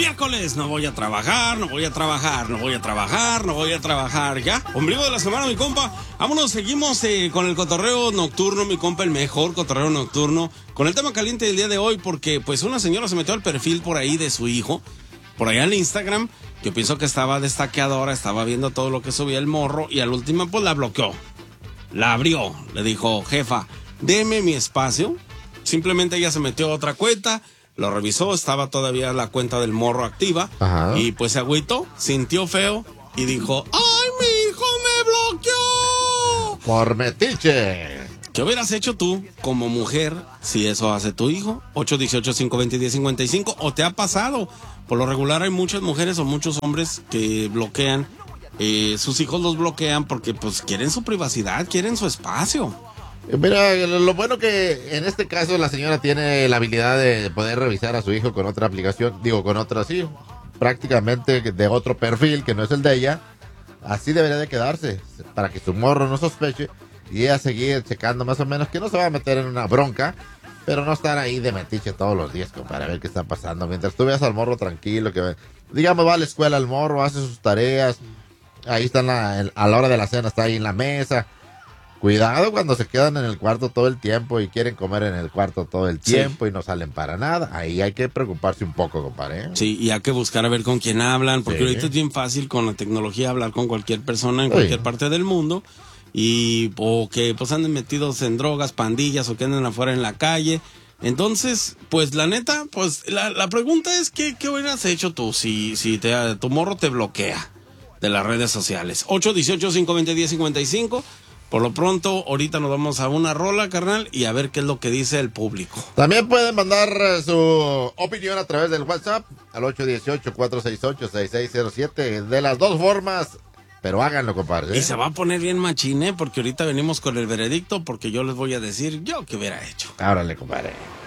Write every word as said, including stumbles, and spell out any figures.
miércoles, no voy a trabajar, no voy a trabajar, no voy a trabajar, no voy a trabajar, ¿ya? Ombligo de la semana, mi compa. Vámonos, seguimos eh, con el cotorreo nocturno, mi compa, el mejor cotorreo nocturno, con el tema caliente del día de hoy, porque pues una señora se metió al perfil por ahí de su hijo, por allá en Instagram. Yo pienso que estaba destaqueadora, estaba viendo todo lo que subía el morro y al último pues la bloqueó. La abrió, le dijo, jefa, deme mi espacio. Simplemente ella se metió a otra cuenta, lo revisó, estaba todavía la cuenta del morro activa. Ajá. Y pues se agüitó, sintió feo y dijo, ¡ay, mi hijo me bloqueó! Por metiche. ¿Qué hubieras hecho tú como mujer si eso hace tu hijo? ocho uno ocho, cinco dos cero, uno cero cinco cinco. ¿O te ha pasado? Por lo regular hay muchas mujeres o muchos hombres que bloquean. Eh, sus hijos los bloquean porque pues quieren su privacidad, quieren su espacio. Mira, lo bueno que en este caso la señora tiene la habilidad de poder revisar a su hijo con otra aplicación, digo, con otra, sí, prácticamente de otro perfil que no es el de ella. Así debería de quedarse, para que su morro no sospeche y ella seguir checando más o menos, que no se va a meter en una bronca, pero no estar ahí de metiche todos los días para ver qué está pasando. Mientras tú veas al morro tranquilo, que digamos va a la escuela el morro, hace sus tareas, ahí está en la, en, a la hora de la cena, está ahí en la mesa. Cuidado cuando se quedan en el cuarto todo el tiempo y quieren comer en el cuarto todo el tiempo, sí, y no salen para nada. Ahí hay que preocuparse un poco, compadre. Sí, y hay que buscar a ver con quién hablan, porque sí, ahorita es bien fácil con la tecnología hablar con cualquier persona en sí, cualquier parte del mundo, y o que pues anden metidos en drogas, pandillas, o que anden afuera en la calle. Entonces, pues la neta, pues la, la pregunta es ¿qué, qué hubieras hecho tú si, si te, tu morro te bloquea de las redes sociales? ocho uno ocho, cinco dos cero, uno cero cinco cinco. Por lo pronto, ahorita nos vamos a una rola, carnal, y a ver qué es lo que dice el público. También pueden mandar su opinión a través del WhatsApp al ocho uno ocho, cuatro seis ocho, seis seis cero siete. De las dos formas, pero háganlo, compadre. Y se va a poner bien machín, ¿eh? Porque ahorita venimos con el veredicto, porque yo les voy a decir yo qué hubiera hecho. Ábrale, compadre.